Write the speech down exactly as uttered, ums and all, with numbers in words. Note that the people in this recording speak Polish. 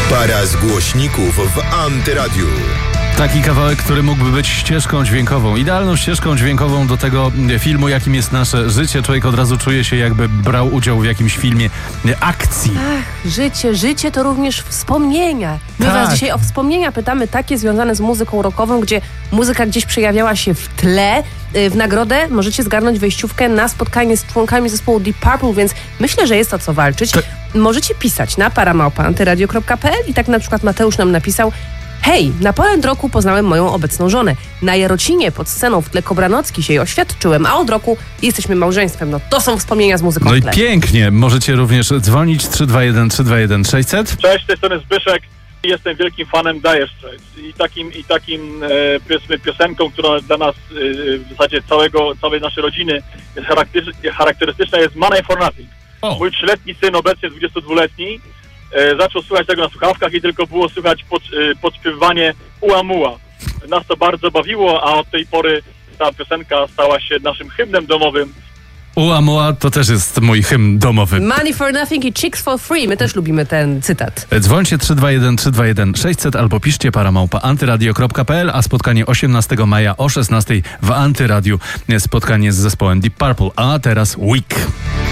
Para z głośników w Antyradiu. Taki kawałek, który mógłby być ścieżką dźwiękową, idealną ścieżką dźwiękową do tego filmu, jakim jest nasze życie. Człowiek od razu czuje się, jakby brał udział w jakimś filmie akcji. Ach, życie, życie to również wspomnienia. My Tak. was dzisiaj o wspomnienia pytamy, takie związane z muzyką rockową, gdzie muzyka gdzieś przejawiała się w tle. W nagrodę możecie zgarnąć wejściówkę na spotkanie z członkami zespołu Deep Purple, więc myślę, że jest o co walczyć. Tak. Możecie pisać na paramałpa antyradio kropka pe el i tak na przykład Mateusz nam napisał: hej, na Poland Roku poznałem moją obecną żonę. Na Jarocinie pod sceną w tle Kobranocki się jej oświadczyłem, a od roku jesteśmy małżeństwem. No to są wspomnienia z muzyką. No i w tle. pięknie. Możecie również dzwonić trzy dwa jeden trzy dwa jeden sześćset. Cześć, z tej strony Zbyszek. Jestem wielkim fanem Dire Straits i takim, i takim e, powiedzmy piosenką, która dla nas e, w zasadzie całego, całej naszej rodziny jest charaktery- charakterystyczna, jest Money for Nothing. O. Mój trzyletni syn, obecnie dwudziestodwuletni, e, zaczął słuchać tego na słuchawkach i tylko było słychać pod, e, podśpiewywanie Ua Mua. Nas to bardzo bawiło, a od tej pory ta piosenka stała się naszym hymnem domowym. Ua Mua to też jest mój hymn domowy. Money for nothing i chicks for free. My też lubimy ten cytat. Dzwońcie trzy dwa jeden trzy dwa jeden sześćset albo piszcie paramałpa antyradio kropka pe el, a spotkanie osiemnastego maja o szesnastej w Antyradiu. Spotkanie z zespołem Deep Purple. A teraz Week.